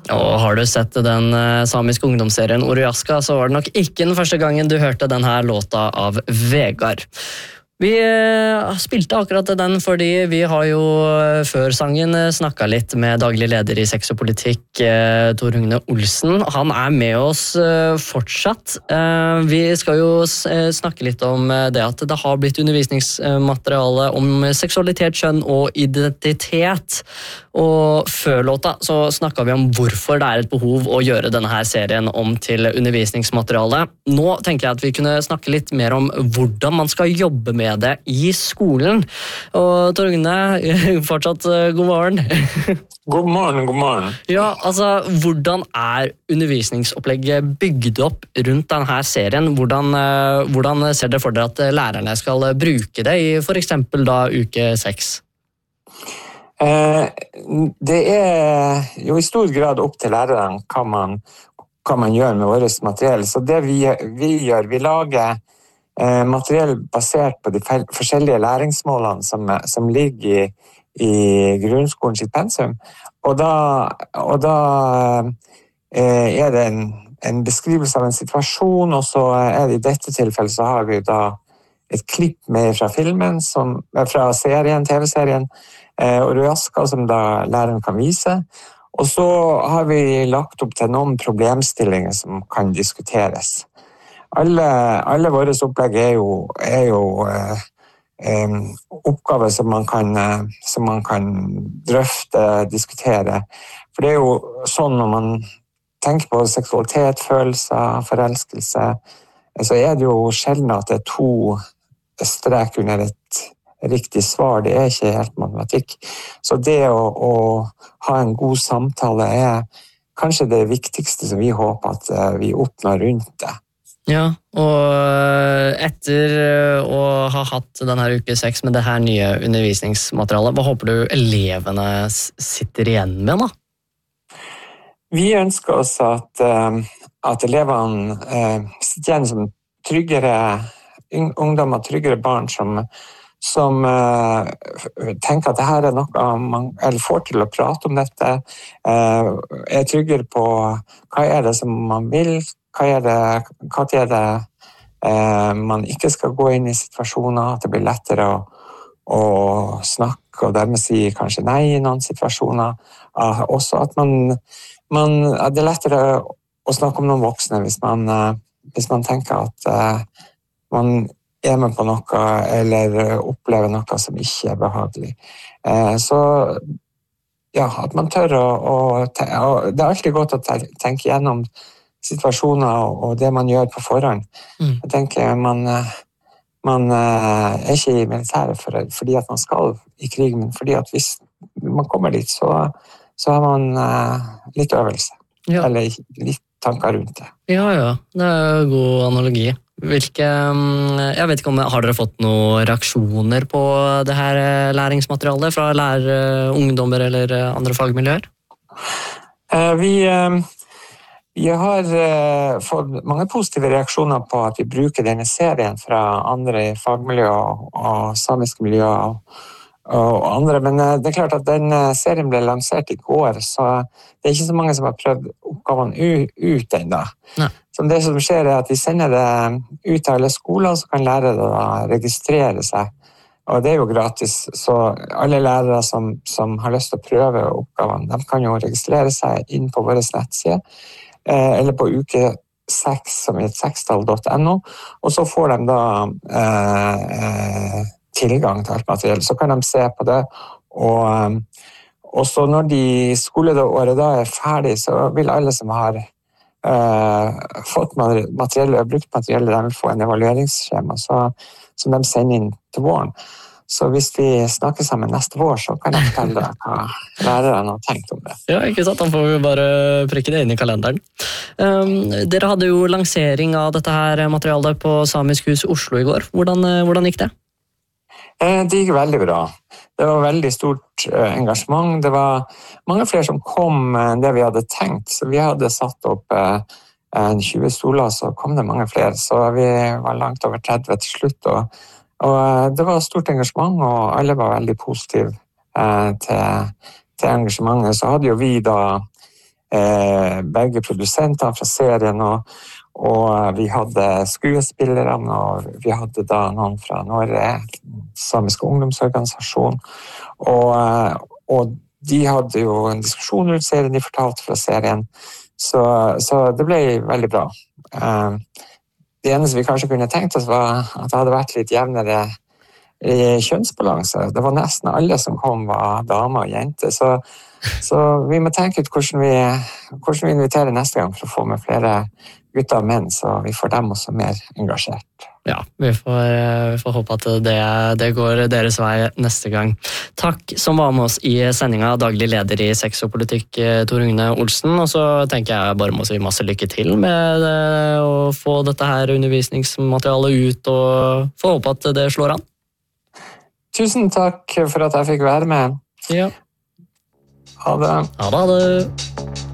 Og har du sett den samiske ungdomsserien Orojaska, så var det nok ikke den første gangen du hørte denne låta av Vegard. Vi spilte akkurat den fordi vi har jo før sangen snakket litt med daglig leder i Sex og politikk, Tor Hugne Olsen. Han med oss fortsatt. Vi skal jo snakke litt om det at det har blitt undervisningsmateriale om seksualitet, kjønn og identitet. Og før låta så snakket vi om hvorfor det et behov å gjøre denne her serien om til undervisningsmateriale. Nå tenker jeg at vi kunne snakke litt mer om hvordan man skal jobbe med det i skolen. Og Tor Hugne, fortsatt god morgen. God morgen. Ja, altså, hvordan undervisningsopplegget bygd opp rundt denne serien? Hvordan ser dere for dere at lærerne skal bruke det i for eksempel da uke 6? Det jo i stor grad opp til lærerne hva man gjør med vårt materiell. Så det vi gjør, vi lager materiell basert på de forskjellige læringsmålene som ligger i grunnskolen sitt pensum. Og da det en beskrivelse av en situasjon, og så det i dette tilfellet så har vi da et klipp med fra filmen, fra TV-serien, Orojaska, som da læreren kan vise. Og så har vi lagt opp til noen problemstillinger som kan diskuteres. Alle våre opplegg jo oppgaver som man kan drøfte, diskutere. For det jo sånn når man tenker på seksualitet, følelser, forelskelse, så det jo sjelden at det 2 strek under et riktig svar. Det ikke helt matematikk. Så det å ha en god samtale kanskje det viktigste som vi håper at vi oppnår rundt det. Ja, og etter å ha hatt denne uke 6 med det her nye undervisningsmaterialet, hva håper du elevene sitter igjen med da? Vi ønsker oss at elevene sitter igjen som tryggere ungdommer, tryggere barn som tenker at det her noe man får til å prate om dette, tryggere på hva det som man vil, hva det man ikke skal gå inn i situasjoner, at det blir lettere å snakke og dermed si kanskje nei i noen situasjoner. Også at det lettere å snakke om noen voksne hvis man tenker at man med på noe eller opplever noe som ikke behagelig. Så ja, at man tør det alltid godt å tenke gjennom situasjoner og det man gjør på forhånd. Jeg tenker man ikke i militæret fordi at man skal i krig, men fordi at hvis man kommer dit, så har man litt øvelse. Ja. Eller litt tanker rundt det. Ja, det en god analogi. Jeg vet ikke har dere fått noen reaksjoner på det her læringsmaterialet fra lærere, ungdommer eller andre fagmiljøer? Vi har fått mange positive reaksjoner på at vi bruker denne serien fra andre fagmiljøer og samiske miljøer og andre, men det klart at den serien ble lansert i går, så det ikke så mange som har prøvd oppgavene ut ennå. Så det som skjer at vi sender det ut til alle skoler, så kan lærere da registrere seg, og det jo gratis, så alle lærere som har lyst til å prøve oppgavene, de kan jo registrere seg inn på vår nettside, eller på uke 6 som sextall.no, og så får de da tilgang til alt materiell. Så kan de se på det, og så når skoleåret da ferdig, så vil alle som har fått materiell og brukt materiell, de vil få en evalueringsskjema som de sender inn til våren. Så hvis vi snakker sammen neste vår, så kan jeg fortelle hva lærerne har tenkt om det. Ja, ikke sant? Da får vi bare prikke det inn i kalenderen. Dere hadde jo lansering av dette her materialet på Samisk Hus Oslo i går. Hvordan gikk det? Det gikk veldig bra. Det var veldig stort engasjement. Det var mange flere som kom enn det vi hadde tenkt. Så vi hadde satt opp 20 stoler, så kom det mange flere. Så vi var langt over 30 til slutt, og det var stort engasjement, og alle var veldig positive til engasjementet. Så hadde jo vi da begge produsenter fra serien, og vi hadde skuespillerne, og vi hadde da noen fra Norge, Samisk ungdomsorganisasjon, og de hadde jo en diskusjon rundt serien, de fortalte fra serien, så det ble veldig bra. Det eneste vi kanskje kunne tenkt oss var at det hadde vært litt jevnere kjønnsbalanse. Det var nesten alle som kom var damer og jenter, så vi må tenke ut hvordan vi inviterer neste gang for å få med flere gutter og menn, så vi får dem også mer engasjert. Ja, vi får håpe at det går deres vei neste gang. Takk som var med oss i sendinga, daglig leder i Sex og politikk, Tor Yngve Olsen, og så tenker jeg bare må si masse lykke til med å få dette her undervisningsmaterialet ut, og får håpe at det slår an. Tusen takk for at jeg fikk være med. Ja. Ha det. Ha det.